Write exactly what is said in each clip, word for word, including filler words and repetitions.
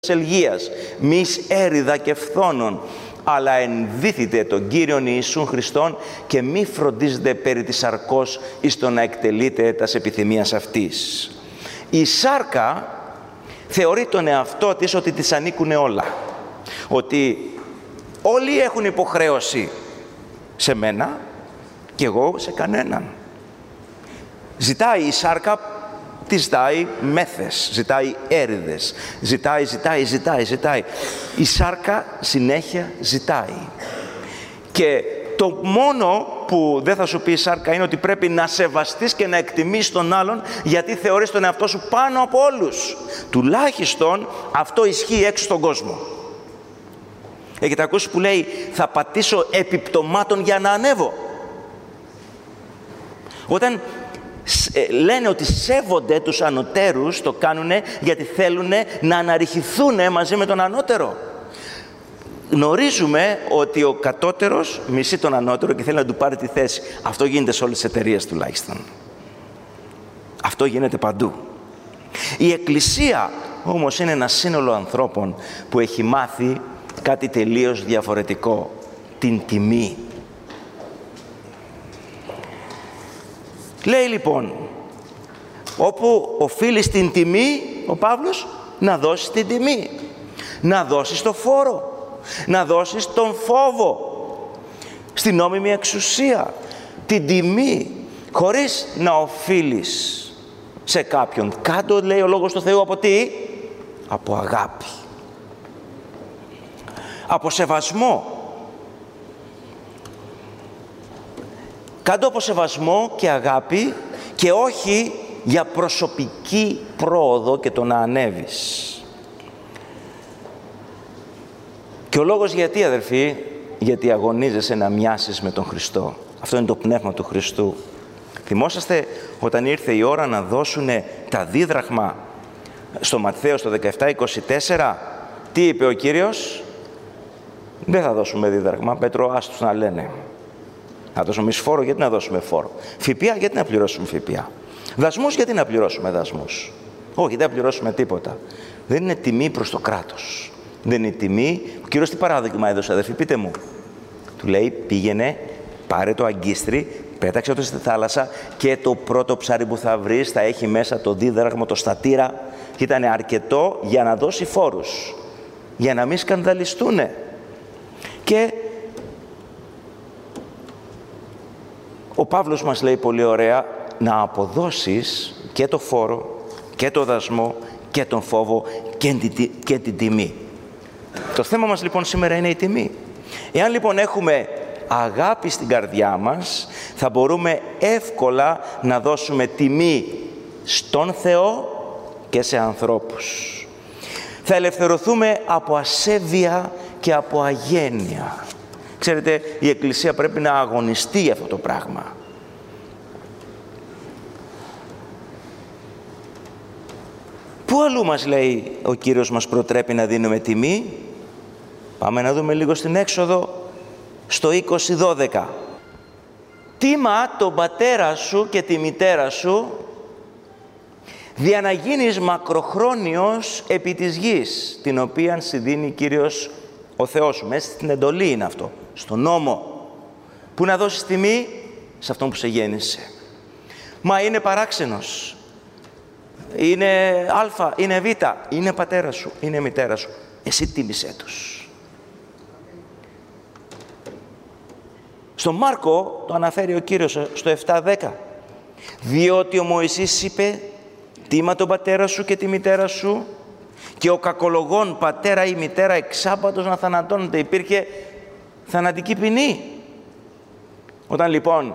ελγίας, μης έριδα και φθόνων, αλλά ενδύθητε τον Κύριον Ιησούν Χριστόν και μη φροντίζετε περί της σαρκός εις το να εκτελείτε τας επιθυμίας αυτής. Η σάρκα θεωρεί τον εαυτό της ότι της ανήκουνε όλα. Ότι όλοι έχουν υποχρέωση σε μένα και εγώ σε κανέναν. Ζητάει η σάρκα, τη ζητάει μέθες, ζητάει έρηδες, ζητάει, ζητάει, ζητάει, ζητάει. Η σάρκα συνέχεια ζητάει. Και το μόνο που δεν θα σου πει η σάρκα είναι ότι πρέπει να σεβαστείς και να εκτιμείς τον άλλον, γιατί θεωρείς τον εαυτό σου πάνω από όλους. Τουλάχιστον αυτό ισχύει έξω στον κόσμο. Έχετε ακούσει που λέει θα πατήσω επιπτωμάτων για να ανέβω. Όταν λένε ότι σέβονται τους ανωτέρους, το κάνουνε γιατί θέλουνε να αναρριχηθούνε μαζί με τον ανώτερο. Γνωρίζουμε ότι ο κατώτερος μισεί τον ανώτερο και θέλει να του πάρει τη θέση. Αυτό γίνεται σε όλες τις εταιρείες τουλάχιστον. Αυτό γίνεται παντού. Η Εκκλησία όμως είναι ένα σύνολο ανθρώπων που έχει μάθει κάτι τελείως διαφορετικό. Την τιμή. Λέει λοιπόν, όπου οφείλεις την τιμή, ο Παύλος, να δώσεις την τιμή. Να δώσεις το φόρο. Να δώσεις τον φόβο. Στην νόμιμη εξουσία. Την τιμή. Χωρίς να οφείλεις σε κάποιον. Κάτω, λέει ο Λόγος του Θεού, από τι? Από αγάπη. Από σεβασμό. Κάτω από σεβασμό και αγάπη και όχι για προσωπική πρόοδο και το να ανέβεις. Και ο λόγος γιατί, αδερφοί, γιατί αγωνίζεσαι να μοιάσεις με τον Χριστό. Αυτό είναι το πνεύμα του Χριστού. Θυμόσαστε όταν ήρθε η ώρα να δώσουν τα δίδραχμα στο Ματθαίο στο δεκαεπτά είκοσι τέσσερα, τι είπε ο Κύριος? Δεν θα δώσουμε δίδραχμα, Πέτρο, άστος να λένε. Να δώσουμε εμείς φόρο, γιατί να δώσουμε φόρο? ΦΠΑ, γιατί να πληρώσουμε ΦΠΑ? Δασμούς, γιατί να πληρώσουμε δασμούς? Όχι, δεν θα πληρώσουμε τίποτα. Δεν είναι τιμή προς το κράτος. Δεν είναι τιμή. Ο Κύριος τι παράδειγμα έδωσε, αδερφοί, πείτε μου? Του λέει, πήγαινε, πάρε το αγκίστρι, πέταξε το στη θάλασσα και το πρώτο ψάρι που θα βρεις θα έχει μέσα το δίδραχμο, το στατήρα. Και ήταν αρκετό για να δώσει φόρους, για να μην σκανδαλιστούνε. Και ο Παύλος μας λέει πολύ ωραία να αποδώσεις και το φόρο και το δασμό και τον φόβο και την, και την τιμή. Το θέμα μας λοιπόν σήμερα είναι η τιμή. Εάν λοιπόν έχουμε αγάπη στην καρδιά μας, θα μπορούμε εύκολα να δώσουμε τιμή στον Θεό και σε ανθρώπους. Θα ελευθερωθούμε από ασέβεια και από αγένεια. Ξέρετε, η Εκκλησία πρέπει να αγωνιστεί για αυτό το πράγμα. Πού αλλού μας λέει ο Κύριος μας προτρέπει να δίνουμε τιμή? Πάμε να δούμε λίγο στην Έξοδο, στο είκοσι δώδεκα. Τίμα τον πατέρα σου και τη μητέρα σου, δια να γίνεις μακροχρόνιος επί της γης, την οποία σου δίνει Κύριος ο Θεός σου. Μέσα στην εντολή είναι αυτό, στον νόμο. Πού να δώσεις τιμή? Σε αυτόν που σε γέννησε. Μα είναι παράξενος, είναι α, είναι β, είναι πατέρα σου, είναι μητέρα σου. Εσύ τίμησέ τους. Στον Μάρκο το αναφέρει ο Κύριος στο επτά δέκα. Διότι ο Μωυσής είπε, τίμα τον πατέρα σου και τη μητέρα σου, και ο κακολογών πατέρα ή μητέρα εξάπατος να θανατώνεται. Υπήρχε θανατική ποινή. Όταν λοιπόν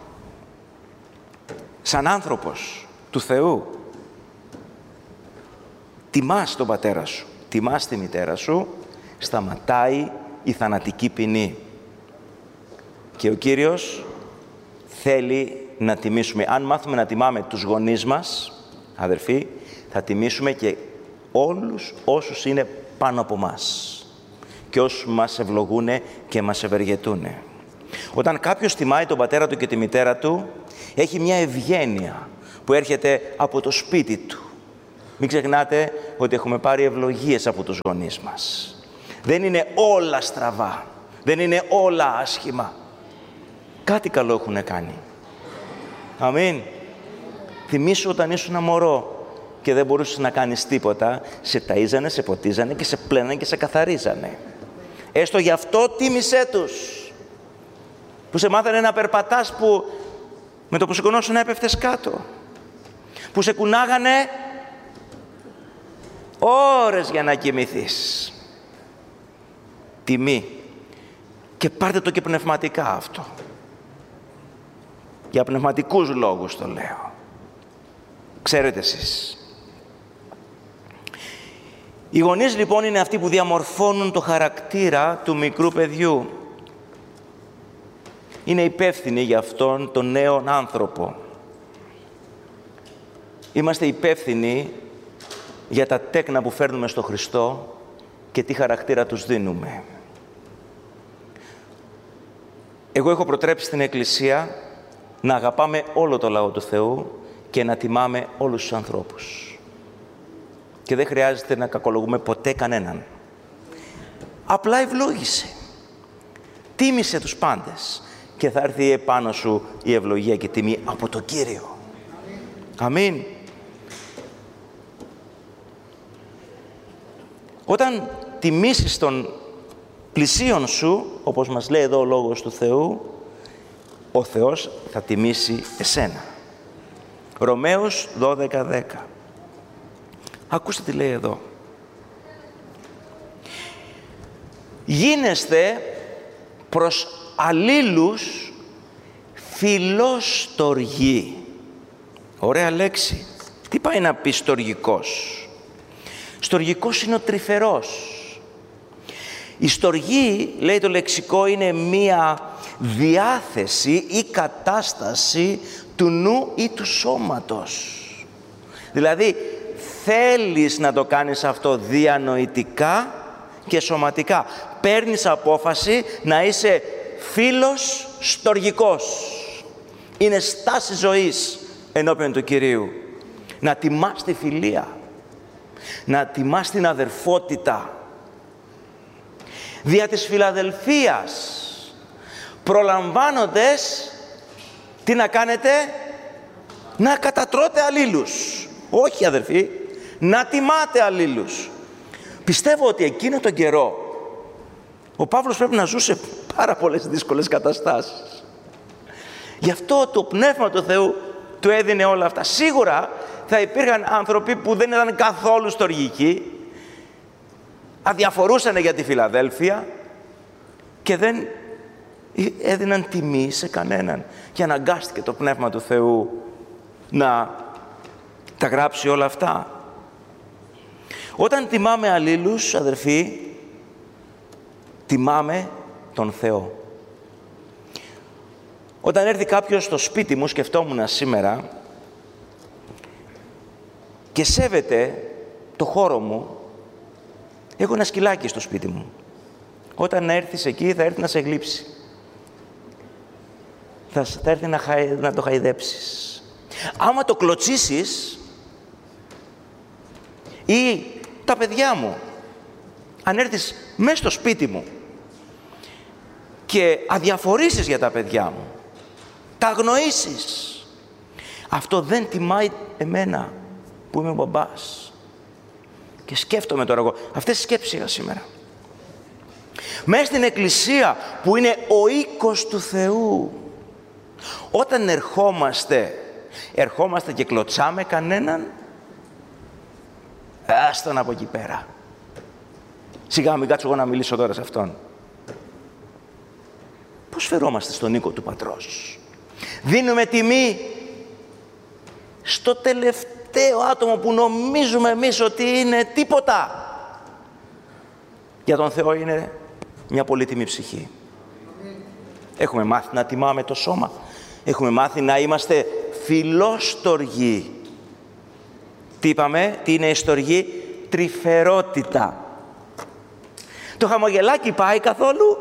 σαν άνθρωπος του Θεού τιμάς τον πατέρα σου, τιμάς τη μητέρα σου, σταματάει η θανατική ποινή. Και ο Κύριος θέλει να τιμήσουμε. Αν μάθουμε να τιμάμε τους γονείς μας, αδερφοί, θα τιμήσουμε και όλους όσους είναι πάνω από μας και όσους μας ευλογούνε και μας ευεργετούνε. Όταν κάποιος τιμάει τον πατέρα του και τη μητέρα του, έχει μια ευγένεια που έρχεται από το σπίτι του. Μην ξεχνάτε ότι έχουμε πάρει ευλογίες από τους γονείς μας. Δεν είναι όλα στραβά. Δεν είναι όλα άσχημα. Κάτι καλό έχουν κάνει. Αμήν. Θυμήσου όταν ήσουν μωρό και δεν μπορούσες να κάνεις τίποτα, σε ταΐζανε, σε ποτίζανε και σε πλένανε και σε καθαρίζανε. Έστω γι' αυτό τίμησέ τους. Που σε μάθανε να περπατάς, που με το που σηκωνόσουν να έπεφτες κάτω. Που σε κουνάγανε ώρες για να κοιμηθείς. Τιμή. Και πάρτε το και πνευματικά αυτό. Για πνευματικούς λόγους το λέω. Ξέρετε εσείς. Οι γονείς λοιπόν είναι αυτοί που διαμορφώνουν το χαρακτήρα του μικρού παιδιού. Είναι υπεύθυνοι για αυτόν τον νέο άνθρωπο. Είμαστε υπεύθυνοι για τα τέκνα που φέρνουμε στο Χριστό και τι χαρακτήρα τους δίνουμε. Εγώ έχω προτρέψει στην Εκκλησία να αγαπάμε όλο το λαό του Θεού και να τιμάμε όλους τους ανθρώπους. Και δεν χρειάζεται να κακολογούμε ποτέ κανέναν. Απλά ευλόγησε. Τίμησε τους πάντες. Και θα έρθει επάνω σου η ευλογία και η τιμή από τον Κύριο. Αμήν. Όταν τιμήσεις τον πλησίον σου, όπως μας λέει εδώ ο Λόγος του Θεού, ο Θεός θα τιμήσει εσένα. Ρωμαίους δώδεκα δέκα. Ακούστε τι λέει εδώ. Γίνεστε προς αλλήλους φιλόστοργοι. Ωραία λέξη. Τι πάει να πει στοργικός? Στοργικός είναι ο τρυφερός. Η στοργή, λέει το λεξικό, είναι μία διάθεση ή κατάσταση του νου ή του σώματος. Δηλαδή, θέλεις να το κάνεις αυτό διανοητικά και σωματικά. Παίρνεις απόφαση να είσαι φίλος στοργικός. Είναι στάση ζωής ενώπιον του Κυρίου. Να τιμάς τη φιλία. Να τιμάς την αδερφότητα. Δια της φιλαδελφίας, προλαμβάνοντες, τι να κάνετε? Να κατατρώτε αλλήλους. Όχι αδερφοί, να τιμάτε αλλήλους. Πιστεύω ότι εκείνο τον καιρό ο Παύλος πρέπει να ζούσε πάρα πολλές δύσκολες καταστάσεις. Γι' αυτό το Πνεύμα του Θεού του έδινε όλα αυτά. Σίγουρα θα υπήρχαν άνθρωποι που δεν ήταν καθόλου στοργικοί, αδιαφορούσαν για τη Φιλαδέλφεια και δεν έδιναν τιμή σε κανέναν. Και αναγκάστηκε το Πνεύμα του Θεού να τα γράψει όλα αυτά. Όταν τιμάμε αλλήλους, αδερφοί, τιμάμε τον Θεό. Όταν έρθει κάποιος στο σπίτι μου, σκεφτόμουν σήμερα, και σέβεται το χώρο μου, έχω ένα σκυλάκι στο σπίτι μου. Όταν έρθεις εκεί, θα έρθει να σε γλύψει. Θα, θα έρθει να, χαϊ, να το χαϊδέψεις. Άμα το κλωτσίσεις, ή τα παιδιά μου, αν έρθεις μέσα στο σπίτι μου και αδιαφορήσεις για τα παιδιά μου, τα αγνοήσεις, αυτό δεν τιμάει εμένα που είμαι ο μπαμπάς. Και σκέφτομαι τώρα εγώ, αυτές τις σκέψεις είχα σήμερα. Μέσα στην Εκκλησία που είναι ο οίκος του Θεού, όταν ερχόμαστε, ερχόμαστε και κλωτσάμε κανέναν, άστον από εκεί πέρα. Σιγά μην κάτσω εγώ να μιλήσω τώρα σε αυτόν. Πώς φερόμαστε στον οίκο του Πατρός? Δίνουμε τιμή στο τελευταίο άτομο που νομίζουμε εμείς ότι είναι τίποτα. Για τον Θεό είναι μια πολύτιμη ψυχή. Έχουμε μάθει να τιμάμε το σώμα. Έχουμε μάθει να είμαστε φιλόστοργοι. Τι είπαμε, τι είναι η στοργή? Τρυφερότητα. Το χαμογελάκι πάει καθόλου?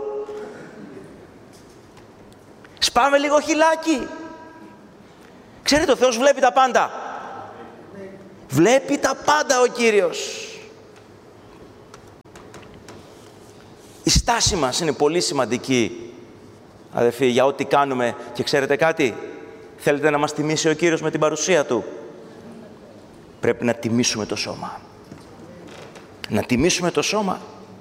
Σπάμε λίγο χυλάκι. Ξέρετε, ο Θεός βλέπει τα πάντα. Βλέπει τα πάντα ο Κύριος. Η στάση μας είναι πολύ σημαντική, αδελφοί, για ό,τι κάνουμε. Και ξέρετε κάτι, θέλετε να μας τιμήσει ο Κύριος με την παρουσία Του? Πρέπει να τιμήσουμε το σώμα. Να τιμήσουμε το σώμα.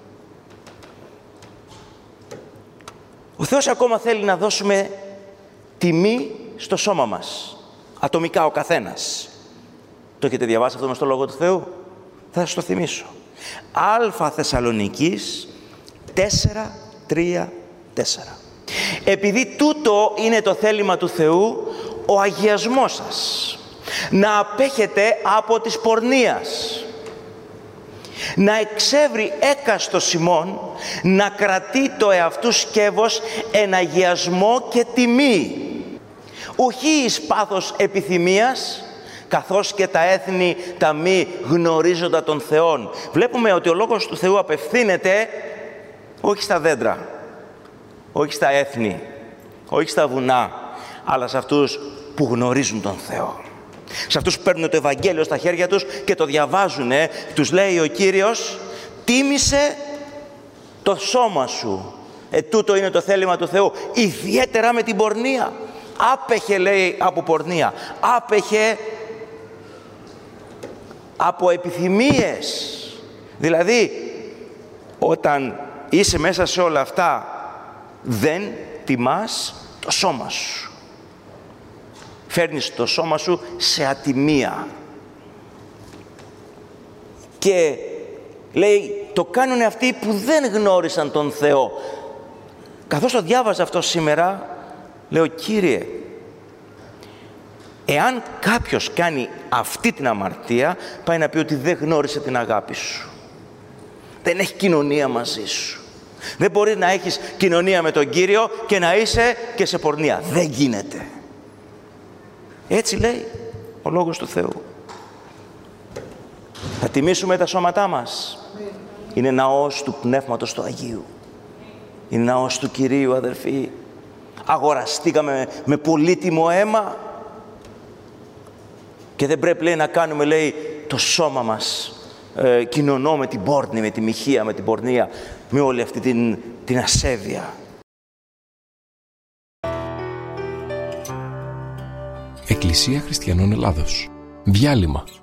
Ο Θεός ακόμα θέλει να δώσουμε τιμή στο σώμα μας. Ατομικά ο καθένας. Το έχετε διαβάσει αυτό μες στο Λόγο του Θεού? Θα σας το θυμίσω. Α Θεσσαλονικής τέσσερα, τρία, τέσσερα. Επειδή τούτο είναι το θέλημα του Θεού, ο αγιασμός σας, να απέχετε από της πορνείας, να εξεύρει έκαστος ημών, να κρατεί το εαυτού σκεύος εν αγιασμό και τιμή, ουχή εις πάθος επιθυμίας, καθώς και τα έθνη τα μη γνωρίζοντα των Θεών. Βλέπουμε ότι ο Λόγος του Θεού απευθύνεται όχι στα δέντρα, όχι στα έθνη, όχι στα βουνά, αλλά σε αυτούς που γνωρίζουν τον Θεό. Σε αυτούς που παίρνουν το Ευαγγέλιο στα χέρια τους και το διαβάζουν, τους λέει ο Κύριος, τίμησε το σώμα σου. Ε, τούτο είναι το θέλημα του Θεού. Ιδιαίτερα με την πορνεία. Άπεχε, λέει, από πορνεία. Άπεχε από επιθυμίες. Δηλαδή, όταν είσαι μέσα σε όλα αυτά, δεν τιμάς το σώμα σου. Φέρνεις το σώμα σου σε ατιμία. Και λέει, το κάνουν αυτοί που δεν γνώρισαν τον Θεό. Καθώς το διάβαζα αυτό σήμερα, λέω, Κύριε, εάν κάποιος κάνει αυτή την αμαρτία, πάει να πει ότι δεν γνώρισε την αγάπη σου. Δεν έχει κοινωνία μαζί σου. Δεν μπορεί να έχεις κοινωνία με τον Κύριο και να είσαι και σε πορνεία. Δεν γίνεται. Έτσι λέει ο Λόγος του Θεού. Θα τιμήσουμε τα σώματά μας. Είναι ναός του Πνεύματος του Αγίου. Είναι ναός του Κυρίου, αδερφοί. Αγοραστήκαμε με πολύτιμο αίμα και δεν πρέπει, λέει, να κάνουμε, λέει, το σώμα μας ε, κοινωνώ με την πόρνη, με τη μοιχεία, με την πορνεία, με όλη αυτή την, την ασέβεια. Εκκλησία Χριστιανών Ελλάδος. Διάλειμμα.